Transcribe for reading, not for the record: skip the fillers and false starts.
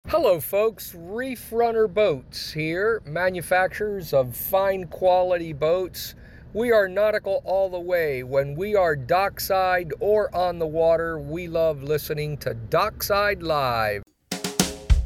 Hello folks, Reef Runner Boats here, manufacturers of fine quality boats. We are nautical all the way. When we are dockside or on the water, we love listening to Dockside Live.